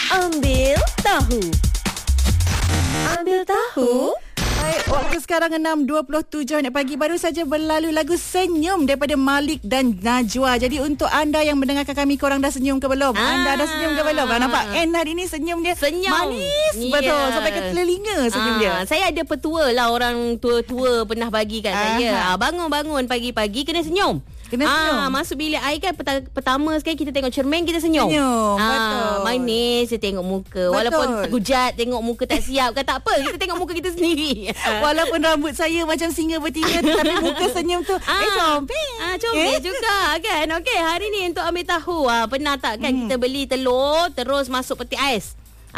Ambil tahu. Ambil tahu. Baik, waktu sekarang 6.27 pagi. Baru saja berlalu lagu Senyum daripada Malik dan Najwa. Jadi untuk anda yang mendengarkan kami, korang dah senyum ke belum? Anda dah senyum ke belum? Nampak N hari ni senyum dia manis. Betul, sampai ke telinga senyum dia. Saya ada petua lah, orang tua-tua pernah bagi kat saya. Bangun-bangun pagi-pagi kena senyum. Masuk bilik air kan, pertama sekali kita tengok cermin, kita senyum. Betul. Manis je tengok muka. Betul. Walaupun hujat, tengok muka tak siap kan, tak apa, kita tengok muka kita sendiri. Walaupun rambut saya macam singa betina, tetapi muka senyum tu comel. Comel juga kan. Okey, hari ni untuk ambil tahu, pernah tak kan kita beli telur terus masuk peti ais?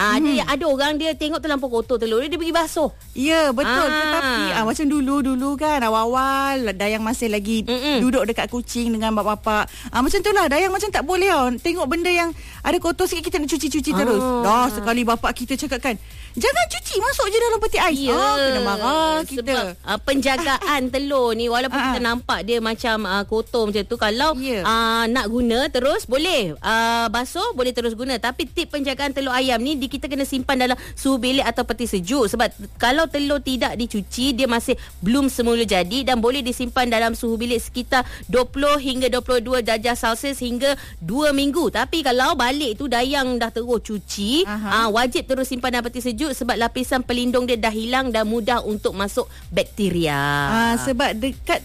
Ada orang dia tengok terlampau kotor telur dia pergi basuh. Ya, betul. Tetapi macam dulu kan, awal-awal Dayang masih lagi duduk dekat kucing dengan bapak-bapak. Macam tu lah, Dayang macam tak boleh tengok benda yang ada kotor sikit, kita nak cuci-cuci terus. Dah sekali bapak kita cakap kan, jangan cuci, masuk je dalam peti ais. Kena marah kita. Sebab penjagaan telur ni, walaupun kita nampak dia macam kotor macam tu, kalau nak guna terus boleh basuh, boleh terus guna. Tapi tip penjagaan telur ayam ni, kita kena simpan dalam suhu bilik atau peti sejuk. Sebab kalau telur tidak dicuci, dia masih belum semula jadi dan boleh disimpan dalam suhu bilik sekitar 20 hingga 22 darjah Celsius hingga 2 minggu. Tapi kalau balik tu Dayang dah terus cuci, wajib terus simpan dalam peti sejuk sebab lapisan pelindung dia dah hilang dan mudah untuk masuk bakteria. Sebab dekat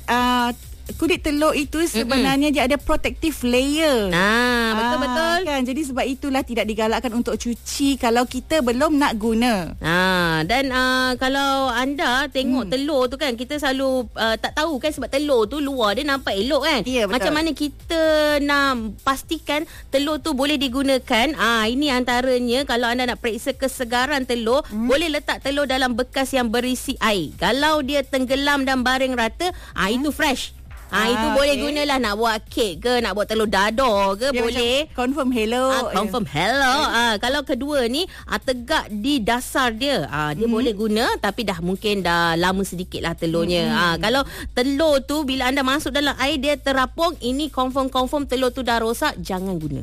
kulit telur itu sebenarnya dia ada protective layer. Betul-betul kan. Jadi sebab itulah tidak digalakkan untuk cuci kalau kita belum nak guna. Dan kalau anda tengok telur tu kan, kita selalu tak tahu kan, sebab telur tu luar dia nampak elok kan. Macam mana kita nak pastikan telur tu boleh digunakan? Ini antaranya, kalau anda nak periksa kesegaran telur, boleh letak telur dalam bekas yang berisi air. Kalau dia tenggelam dan baring rata, itu fresh. Itu boleh gunalah, nak buat kek ke, nak buat telur dadar ke, dia boleh. Confirm hello. Kalau kedua ni, tegak di dasar dia, dia boleh guna, tapi dah mungkin dah lama sedikit lah telurnya. Kalau telur tu bila anda masuk dalam air dia terapung, ini confirm telur tu dah rosak, jangan guna.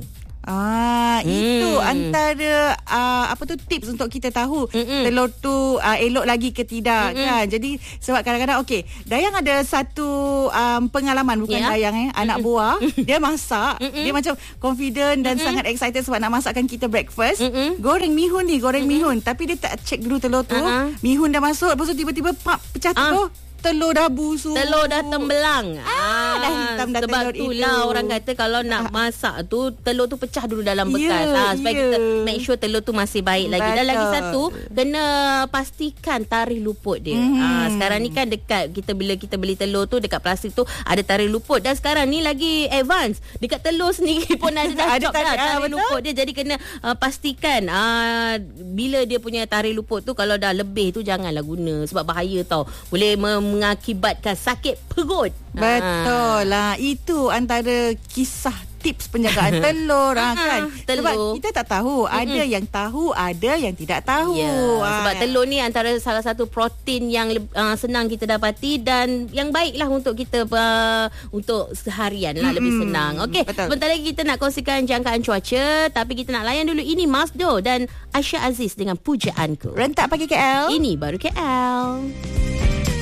Itu antara tips untuk kita tahu telur tu elok lagi ke tidak kan. Jadi sebab kadang-kadang Dayang ada satu pengalaman, bukan Dayang anak buah dia masak, dia macam confident dan sangat excited sebab nak masakkan kita breakfast. Goreng mihun, tapi dia tak check dulu telur tu. Mihun dah masuk, lepas tu tiba-tiba pecah telur dah busuk, telur dah tembelang. Dah hitam dah sebab telur itulah itu. Orang kata kalau nak masak tu, telur tu pecah dulu dalam bekas. Supaya kita make sure telur tu masih baik lagi. Dan lagi satu, kena pastikan tarikh luput dia. Sekarang ni kan dekat bila kita beli telur tu, dekat plastik tu ada tarikh luput. Dan sekarang ni lagi advance, dekat telur sendiri pun ada tarikh luput dia. Jadi kena pastikan bila dia punya tarikh luput tu, kalau dah lebih tu janganlah guna, sebab bahaya tau, boleh mengakibatkan sakit perut. Betul lah. Itu antara kisah tips penjagaan telur kan. Telur. Sebab kita tak tahu, ada yang tahu, ada yang tidak tahu. Sebab telur ni antara salah satu protein yang senang kita dapati dan yang baiklah untuk kita untuk seharian lah, lebih senang. Sebentar lagi kita nak kongsikan jangkaan cuaca, tapi kita nak layan dulu ini Masdo dan Aisyah Aziz dengan Pujaanku. Rentak pagi KL. Ini baru KL.